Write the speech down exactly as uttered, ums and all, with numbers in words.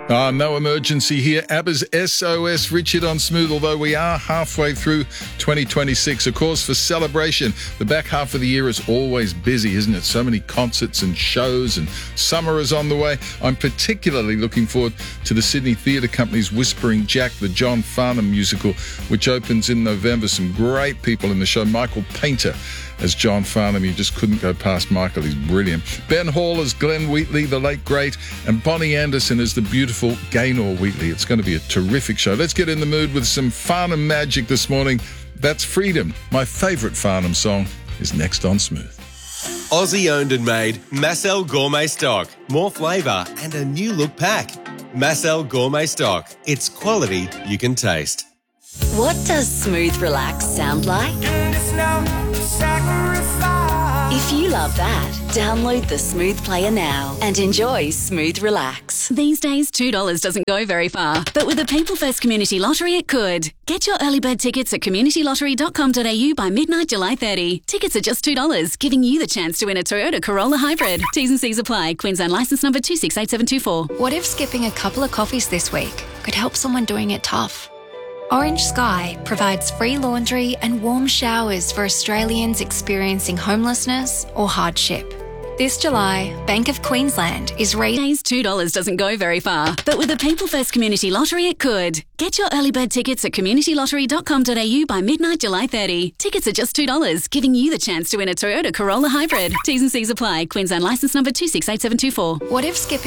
Ah, no emergency here. ABBA's S O S, Richard on Smooth, although we are halfway through twenty twenty-six. Of course, for celebration, the back half of the year is always busy, isn't it? So many concerts and shows, and summer is on the way. I'm particularly looking forward to the Sydney Theatre Company's Whispering Jack, the John Farnham musical, which opens in November. Some great people in the show. Michael Painter as John Farnham. You just couldn't go past Michael. He's brilliant. Ben Hall as Glenn Wheatley, the late great, and Bonnie Anderson as the beautiful Gaynor Wheatley. It's going to be a terrific show. Let's get in the mood with some Farnham magic this morning. That's Freedom. My favourite Farnham song is next on Smooth. Aussie owned and made Massel Gourmet Stock. More flavour and a new look pack. Massel Gourmet Stock. It's quality you can taste. What does Smooth Relax sound like? If you love that, download the Smooth Player now and enjoy Smooth Relax. These days, two dollars doesn't go very far, but with the People First Community Lottery, it could. Get your early bird tickets at community lottery dot com dot a u by midnight July thirtieth. Tickets are just two dollars, giving you the chance to win a Toyota Corolla Hybrid. T's and C's apply. Queensland licence number two six eight seven two four. What if skipping a couple of coffees this week could help someone doing it tough? Orange Sky provides free laundry and warm showers for Australians experiencing homelessness or hardship. This July, Bank of Queensland is raising... Days two dollars doesn't go very far, but with the People First Community Lottery, it could. Get your early bird tickets at community lottery dot com dot a u by midnight July thirtieth. Tickets are just two dollars, giving you the chance to win a Toyota Corolla Hybrid. T's and C's apply. Queensland licence number two six eight seven two four. What if skipping